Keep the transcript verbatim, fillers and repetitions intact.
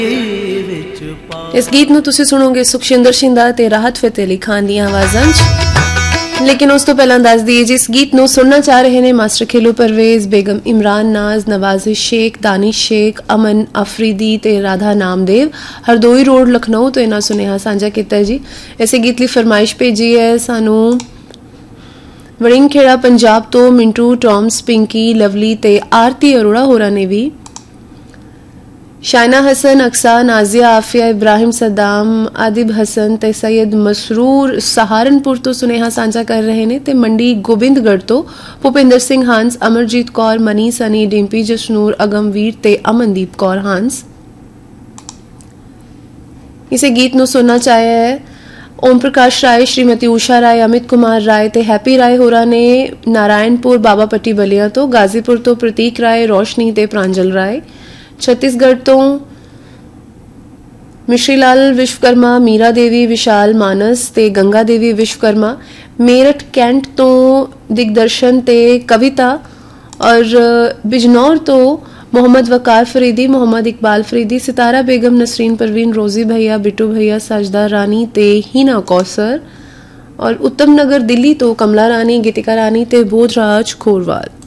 इस गीत ਨੂੰ ਤੁਸੀਂ ਸੁਣੋਗੇ ਸੁਖਸ਼ਿੰਦਰ ਸ਼ਿੰਦਾ ਤੇ ਰਾਹਤ ਫਤਿਹ ਅਲੀ ਖਾਨ ਦੀਆਂ ਆਵਾਜ਼ਾਂ 'ਚ। लेकिन उस तो पहला दस दिए जिस गीत ਨੂੰ सुनना चाह रहे ने मास्टर खिलू परवेज, बेगम इमरान नाज, नवाजिश शेख, दानिश शेख, अमन अफरीदी ते राधा नामदेव हरदोई रोड लखनऊ तो इन्होंने सुनेहा साझा किया जी। ऐसे गीत ली फरमाइश भेजी है सानू वड़िंगखेड़ा पंजाब तो मिंटू टॉम्स, पिंकी, लवली ते आरती अरोड़ा होरा ने भी, शायना हसन, अक्सा, नाजिया, आफिया, इब्राहिम सद्दाम, आदिब हसन ते सैयद मसरूर सहारनपुर तो सुनेहा साझा कर रहे ने ते मंडी गोबिंदगढ़ तो भूपिंदर सिंह हांस, अमरजीत कौर, मनी सनी, डिम्पी जसनूर, अगमवीर ते अमनदीप कौर हांस। इसे गीत नु सुनना चाहे है ओम प्रकाश राय, श्रीमती उषा राय, अमित कुमार राय ते हैप्पी राय होरा ने नारायणपुर बाबा पट्टी बलिया तो, गाजीपुर तो प्रतीक राय, रोशनी ते प्रांजल राय, छत्तीसगढ़ तो मिश्रीलाल विश्वकर्मा, मीरा देवी, विशाल मानस ते गंगा देवी विश्वकर्मा, मेरठ कैंट तो दिग्दर्शन ते कविता और बिजनौर तो मोहम्मद वकार फरीदी, मोहम्मद इकबाल फरीदी, सितारा बेगम, नसरीन परवीन, रोजी भैया, बिट्टू भैया, साजदा रानी ते हीना कौसर, और उत्तम नगर दिल्ली तो कमला रानी, गीतिका रानी ते बोधराज खोरवाल।